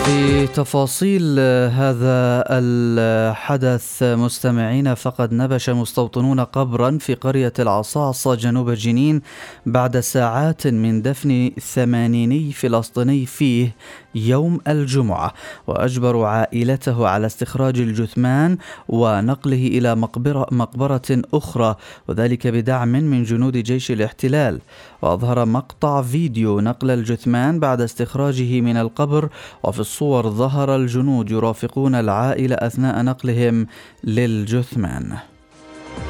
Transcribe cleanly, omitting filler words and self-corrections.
في تفاصيل هذا الحدث مستمعين، فقد نبش مستوطنون قبرا في قرية العصاصة جنوب جنين بعد ساعات من دفن 80 فلسطيني فيه يوم الجمعة، وأجبروا عائلته على استخراج الجثمان ونقله إلى مقبرة أخرى، وذلك بدعم من جنود جيش الاحتلال. وأظهر مقطع فيديو نقل الجثمان بعد استخراجه من القبر، وفي الصور ظهر الجنود يرافقون العائلة أثناء نقلهم للجثمان.